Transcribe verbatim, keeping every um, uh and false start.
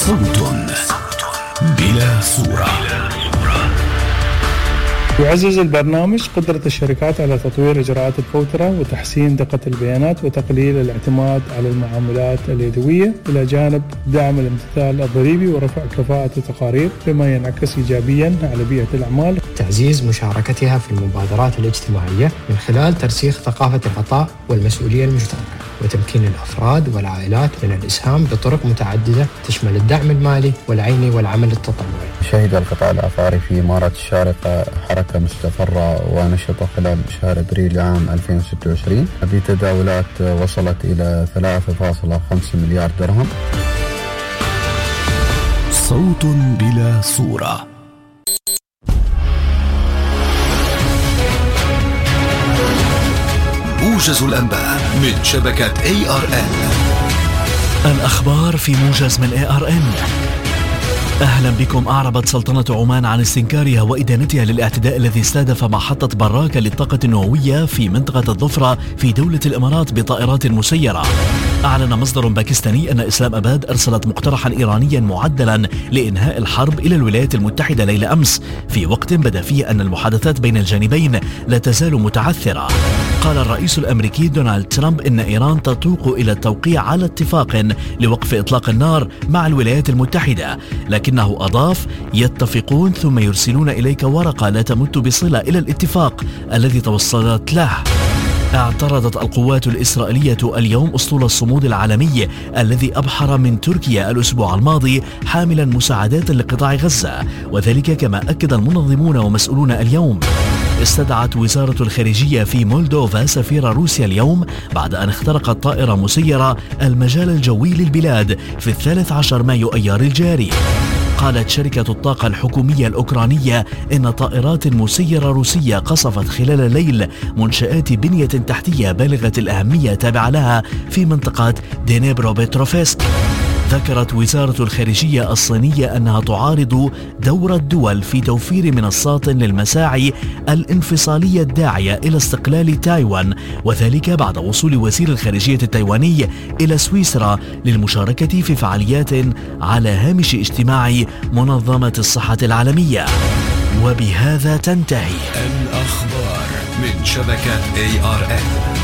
صوت بلا صورة. يعزز البرنامج قدرة الشركات على تطوير إجراءات الفوترة وتحسين دقة البيانات وتقليل الاعتماد على المعاملات اليدوية، إلى جانب دعم الامتثال الضريبي ورفع كفاءة التقارير، بما ينعكس إيجابيا على بيئة الأعمال. تعزيز مشاركتها في المبادرات الاجتماعية من خلال ترسيخ ثقافة العطاء والمسؤولية المشتركة، وتمكين الأفراد والعائلات من الإسهام بطرق متعددة تشمل الدعم المالي والعيني والعمل التطوعي. شهد القطاع العقاري في إمارات الشارقة حركة مستقرة ونشطة خلال شهر أبريل عام ألفين وستة وعشرين بتداولات وصلت إلى ثلاثة فاصلة خمسة مليار درهم. صوت بلا صورة. موجز الأنباء من شبكة إيه آر إن. الأخبار في موجز من إيه آر إن. أهلا بكم. أعربت سلطنة عمان عن استنكارها وإدانتها للاعتداء الذي استهدف محطة براكة للطاقة النووية في منطقة الظفرة في دولة الإمارات بطائرات مسيرة. أعلن مصدر باكستاني أن إسلام أباد أرسلت مقترحا إيرانيا معدلا لإنهاء الحرب إلى الولايات المتحدة ليلة أمس، في وقت بدا فيه أن المحادثات بين الجانبين لا تزال متعثرة. قال الرئيس الأمريكي دونالد ترامب إن إيران تتوق إلى التوقيع على اتفاق لوقف إطلاق النار مع الولايات المتحدة، لكنه أضاف: يتفقون ثم يرسلون إليك ورقة لا تمت بصلة إلى الاتفاق الذي توصلت له. اعترضت القوات الإسرائيلية اليوم أسطول الصمود العالمي الذي أبحر من تركيا الأسبوع الماضي حاملا مساعدات لقطاع غزة، وذلك كما أكد المنظمون ومسؤولون اليوم. استدعت وزارة الخارجية في مولدوفا سفير روسيا اليوم بعد أن اخترقت طائرة مسيرة المجال الجوي للبلاد في الثالث عشر مايو أيار الجاري. قالت شركة الطاقة الحكومية الأوكرانية إن طائرات مسيرة روسية قصفت خلال الليل منشآت بنية تحتية بالغة الأهمية تابعة لها في منطقة دينيبرو بتروفسك. ذكرت وزارة الخارجية الصينية أنها تعارض دور الدول في توفير منصات للمساعي الانفصالية الداعية إلى استقلال تايوان، وذلك بعد وصول وزير الخارجية التايواني إلى سويسرا للمشاركة في فعاليات على هامش اجتماع منظمة الصحة العالمية. وبهذا تنتهي الأخبار من شبكة إيه آر إن.